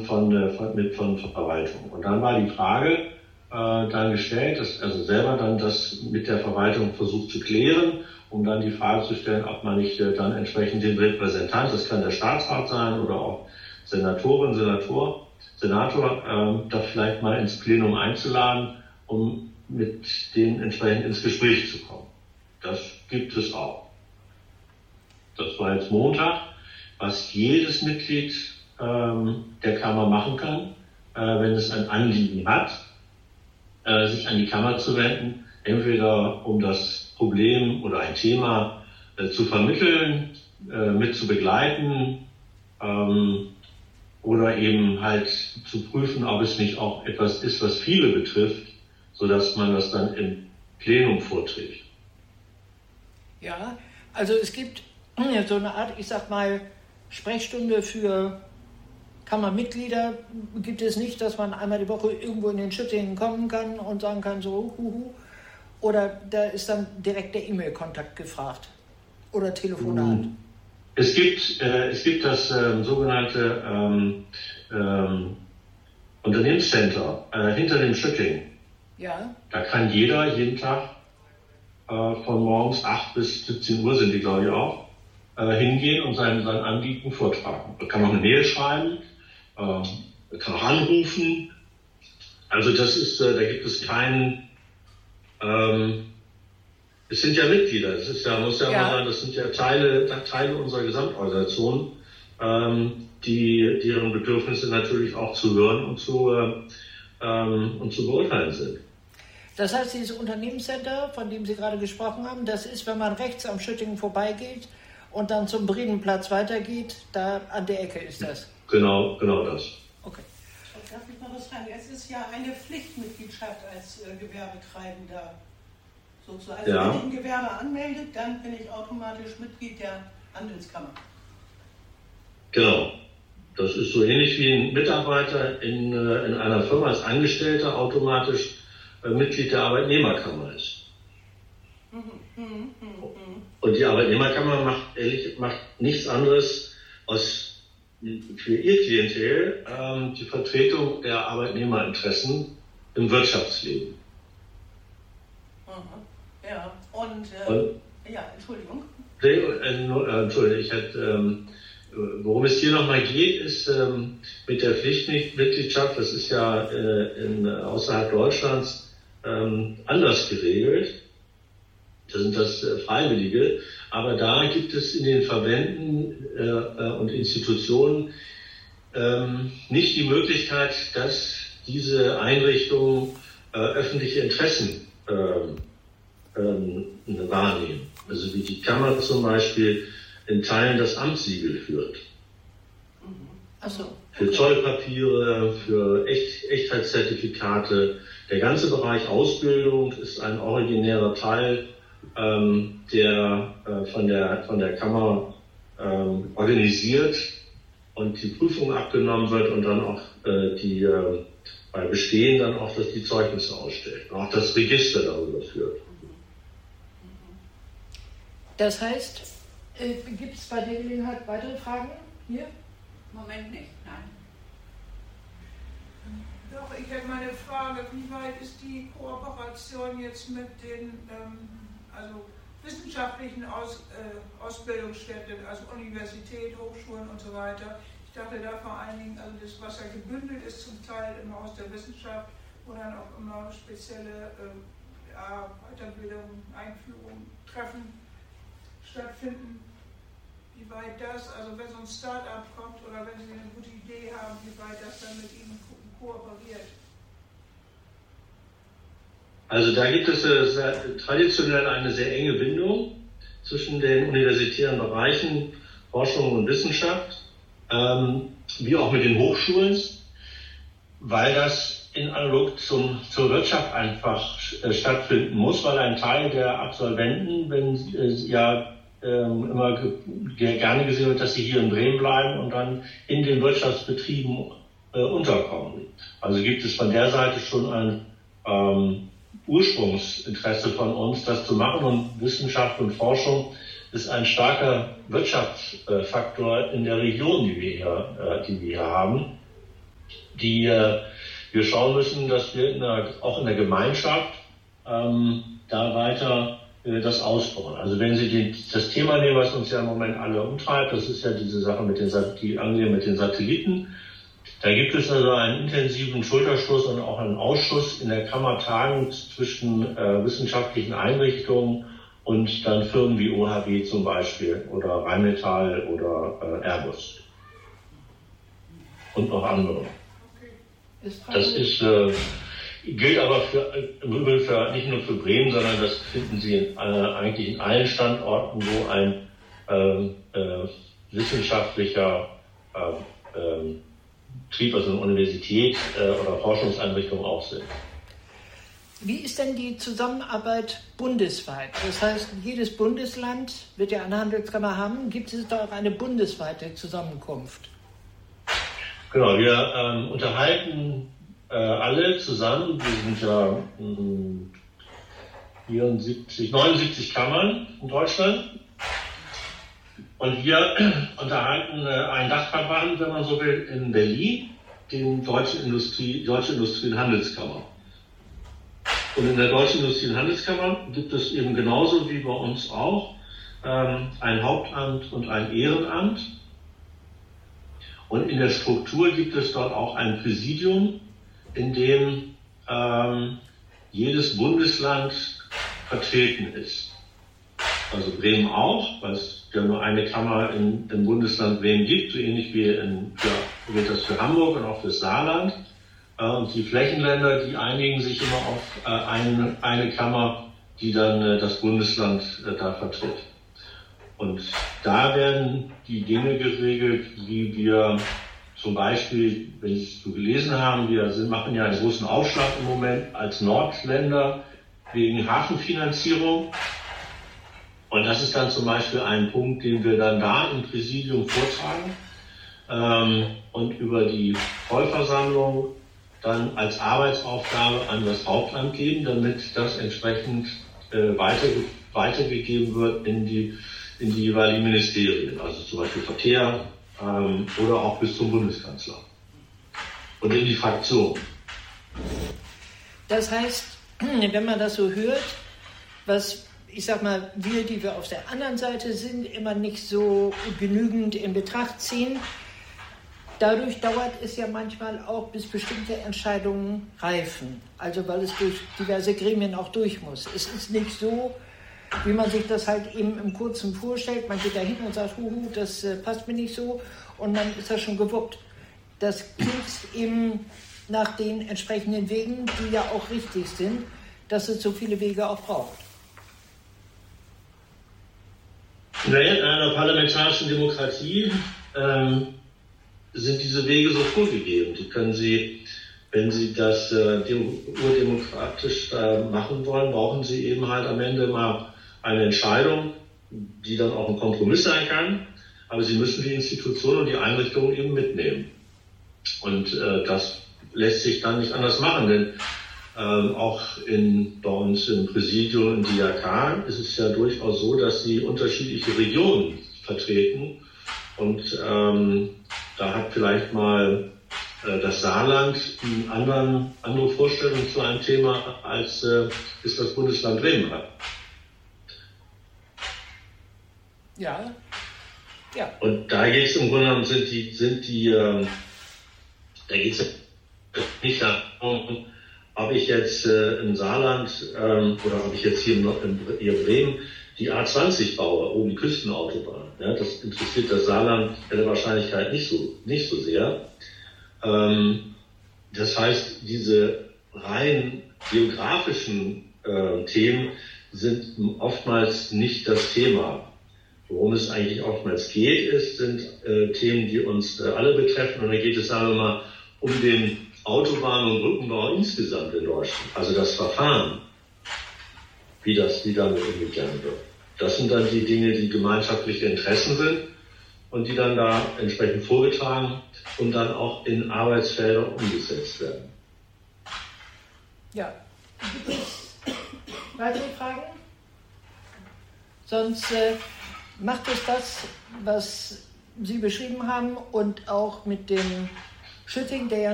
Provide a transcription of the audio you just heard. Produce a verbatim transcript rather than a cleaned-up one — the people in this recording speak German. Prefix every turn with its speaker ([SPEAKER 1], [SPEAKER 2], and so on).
[SPEAKER 1] von, von, mit, von Verwaltung. Und dann war die Frage äh, dann gestellt, dass also selber dann das mit der Verwaltung versucht zu klären, um dann die Frage zu stellen, ob man nicht äh, dann entsprechend den Repräsentant, das kann der Staatsrat sein oder auch Senatorin, Senator, Senator, äh, da vielleicht mal ins Plenum einzuladen, um mit denen entsprechend ins Gespräch zu kommen. Das gibt es auch. Das war jetzt Montag, was jedes Mitglied ähm, der Kammer machen kann, äh, wenn es ein Anliegen hat, äh, sich an die Kammer zu wenden, entweder um das Problem oder ein Thema äh, zu vermitteln, äh, mit zu begleiten ähm, oder eben halt zu prüfen, ob es nicht auch etwas ist, was viele betrifft, sodass man das dann im Plenum vorträgt.
[SPEAKER 2] Ja, also es gibt so eine Art, ich sag mal, Sprechstunde für Kammermitglieder. Gibt es nicht, dass man einmal die Woche irgendwo in den Schüttingen kommen kann und sagen kann, so, huhu. Oder da ist dann direkt der E-Mail-Kontakt gefragt oder Telefonat?
[SPEAKER 1] Es gibt, äh, es gibt das ähm, sogenannte ähm, ähm, Unternehmenscenter äh, hinter dem Schütting.
[SPEAKER 2] Ja.
[SPEAKER 1] Da kann jeder jeden Tag äh, von morgens acht bis siebzehn Uhr sind die, glaube ich, auch, äh, hingehen und sein, sein Anliegen vortragen. Man kann auch eine Mail schreiben, äh, man kann auch anrufen. Also das ist, äh, da gibt es keinen, ähm, es sind ja Mitglieder, es ist ja, muss ja, ja. mal sagen, das sind ja Teile, Teile unserer Gesamtorganisation, ähm, die, deren Bedürfnisse natürlich auch zu hören und zu, äh, ähm, und zu beurteilen sind.
[SPEAKER 2] Das heißt, dieses Unternehmenscenter, von dem Sie gerade gesprochen haben, das ist, wenn man rechts am Schüttingen vorbeigeht und dann zum Bredenplatz weitergeht, da an der Ecke ist das.
[SPEAKER 1] Genau, genau das.
[SPEAKER 2] Okay.
[SPEAKER 3] Darf ich noch was fragen? Es ist ja eine Pflichtmitgliedschaft als äh, Gewerbetreibender. Sozusagen. Also
[SPEAKER 1] ja.
[SPEAKER 3] wenn ich ein Gewerbe anmeldet, dann bin ich automatisch Mitglied der Handelskammer.
[SPEAKER 1] Genau. Das ist so ähnlich wie ein Mitarbeiter in, in einer Firma als Angestellter automatisch äh, Mitglied der Arbeitnehmerkammer ist.
[SPEAKER 3] Mhm, mhm, mhm.
[SPEAKER 1] Und die Arbeitnehmerkammer macht, ehrlich, macht nichts anderes aus, für ihr Klientel ähm, die Vertretung der Arbeitnehmerinteressen im Wirtschaftsleben.
[SPEAKER 3] Ja, und, äh,
[SPEAKER 1] und
[SPEAKER 3] ja, Entschuldigung.
[SPEAKER 1] Nee, äh, Entschuldigung, ich hätte, ähm, worum es hier nochmal geht, ist ähm, mit der Pflichtmitgliedschaft, das ist ja äh, in, außerhalb Deutschlands ähm, anders geregelt. Das sind das äh, Freiwillige, aber da gibt es in den Verbänden äh, und Institutionen ähm, nicht die Möglichkeit, dass diese Einrichtungen äh, öffentliche Interessen ähm, ähm, wahrnehmen. Also wie die Kammer zum Beispiel in Teilen das Amtssiegel führt.
[SPEAKER 2] Ach so, okay.
[SPEAKER 1] Für Zollpapiere, für Echt, Echtheitszertifikate. Der ganze Bereich Ausbildung ist ein originärer Teil, ähm, der äh, von der von der Kammer ähm, organisiert und die Prüfung abgenommen wird und dann auch äh, die äh, bei Bestehen dann auch dass die Zeugnisse ausstellt und auch das Register darüber führt.
[SPEAKER 2] Das heißt, äh, gibt es bei der Gelegenheit weitere Fragen hier?
[SPEAKER 3] Moment nicht, nein.
[SPEAKER 4] Doch, ich hätte mal eine Frage, wie weit ist die Kooperation jetzt mit den ähm, also wissenschaftlichen Aus, äh, Ausbildungsstätten, also Universität, Hochschulen und so weiter? Ich dachte da vor allen Dingen, also das, was ja gebündelt ist zum Teil immer aus der Wissenschaft, wo dann auch immer spezielle äh, ja, Weiterbildung, Einführung, Treffen stattfinden. Wie weit das, also wenn so ein Start-up kommt oder wenn Sie eine gute Idee haben, wie weit das dann mit Ihnen ko kooperiert?
[SPEAKER 1] Also da gibt es äh, sehr, traditionell eine sehr enge Bindung zwischen den universitären Bereichen Forschung und Wissenschaft, ähm, wie auch mit den Hochschulen, weil das in analog zum, zur Wirtschaft einfach äh, stattfinden muss, weil ein Teil der Absolventen, wenn äh, ja ähm, immer ge gerne gesehen wird, dass sie hier in Bremen bleiben und dann in den Wirtschaftsbetrieben äh, unterkommen. Also gibt es von der Seite schon ein ähm, Ursprungsinteresse von uns, das zu machen, und Wissenschaft und Forschung ist ein starker Wirtschaftsfaktor in der Region, die wir hier, äh, die wir hier haben. die äh, wir schauen müssen, dass wir in der, auch in der Gemeinschaft ähm, da weiter äh, das ausbauen. Also wenn Sie die, das Thema nehmen, was uns ja im Moment alle umtreibt, das ist ja diese Sache mit den, die Angelegenheit mit den Satelliten. Da gibt es also einen intensiven Schulterschluss und auch einen Ausschuss in der Kammer tagend zwischen äh, wissenschaftlichen Einrichtungen und dann Firmen wie O H B zum Beispiel oder Rheinmetall oder äh, Airbus und noch andere. Das ist, äh, gilt aber für, im Übrigen für, nicht nur für Bremen, sondern das finden Sie in, äh, eigentlich in allen Standorten, wo ein äh, äh, wissenschaftlicher äh, äh, Betrieb, also eine Universität äh, oder Forschungseinrichtung auch sind.
[SPEAKER 2] Wie ist denn die Zusammenarbeit bundesweit? Das heißt, jedes Bundesland wird ja eine Handelskammer haben. Gibt es da auch eine bundesweite Zusammenkunft?
[SPEAKER 1] Genau, wir ähm, unterhalten äh, alle zusammen. Wir sind ja mh, vierundsiebzig, neunundsiebzig Kammern in Deutschland. Und wir unterhalten äh, einen Dachverband, wenn man so will, in Berlin, den Deutschen Industrie, Deutsche Industrie- und Handelskammer. Und in der Deutschen Industrie- und Handelskammer gibt es eben genauso wie bei uns auch ähm, ein Hauptamt und ein Ehrenamt. Und in der Struktur gibt es dort auch ein Präsidium, in dem ähm, jedes Bundesland vertreten ist. Also Bremen auch, weil es ja nur eine Kammer in, im Bundesland Bremen gibt, so ähnlich wie in, für, gilt das für Hamburg und auch für Saarland. Äh, und die Flächenländer, die einigen sich immer auf äh, ein, eine Kammer, die dann äh, das Bundesland äh, da vertritt. Und da werden die Dinge geregelt, wie wir zum Beispiel, wenn Sie es so gelesen haben, wir sind, machen ja einen großen Aufschlag im Moment als Nordländer wegen Hafenfinanzierung. Und das ist dann zum Beispiel ein Punkt, den wir dann da im Präsidium vortragen ähm, und über die Vollversammlung dann als Arbeitsaufgabe an das Hauptamt geben, damit das entsprechend äh, weiter, weitergegeben wird in die, in die jeweiligen Ministerien, also zum Beispiel Verkehr ähm, oder auch bis zum Bundeskanzler und in die Fraktion.
[SPEAKER 2] Das heißt, wenn man das so hört, was ich sag mal, wir, die wir auf der anderen Seite sind, immer nicht so genügend in Betracht ziehen. Dadurch dauert es ja manchmal auch, bis bestimmte Entscheidungen reifen. Also weil es durch diverse Gremien auch durch muss. Es ist nicht so, wie man sich das halt eben im Kurzen vorstellt. Man geht da hin und sagt, huhu, das äh, passt mir nicht so. Und dann ist das schon gewuppt. Das klingt eben nach den entsprechenden Wegen, die ja auch richtig sind, dass es so viele Wege auch braucht.
[SPEAKER 1] In einer parlamentarischen Demokratie ähm, sind diese Wege so vorgegeben. Die können Sie, wenn Sie das äh, urdemokratisch äh, machen wollen, brauchen Sie eben halt am Ende mal eine Entscheidung, die dann auch ein Kompromiss sein kann. Aber Sie müssen die Institutionen und die Einrichtungen eben mitnehmen. Und äh, das lässt sich dann nicht anders machen, denn Ähm, auch in, bei uns im Präsidium in D I A K ist es ja durchaus so, dass sie unterschiedliche Regionen vertreten. Und ähm, da hat vielleicht mal äh, das Saarland einen anderen, andere Vorstellungen zu einem Thema, als äh, es das Bundesland Bremen hat.
[SPEAKER 2] Ja. Ja.
[SPEAKER 1] Und da geht es im Grunde genommen, sind die, sind die äh, da geht es nicht darum, ob ich jetzt äh, im Saarland ähm, oder ob ich jetzt hier in, in Bremen die A zwanzig baue, oben die Küstenautobahn. Ja, das interessiert das Saarland in der Wahrscheinlichkeit nicht so, nicht so sehr. Ähm, das heißt, diese rein geografischen äh, Themen sind oftmals nicht das Thema. Worum es eigentlich oftmals geht, ist, sind äh, Themen, die uns äh, alle betreffen. Und dann geht es, sagen wir mal, um den Autobahn- und Brückenbau insgesamt in Deutschland, also das Verfahren, wie das, wie damit umgegangen wird. Das sind dann die Dinge, die gemeinschaftliche Interessen sind und die dann da entsprechend vorgetragen und dann auch in Arbeitsfelder umgesetzt werden.
[SPEAKER 2] Ja. Gibt es weitere Fragen? Sonst äh, macht es das, was Sie beschrieben haben und auch mit dem Schütting, der ja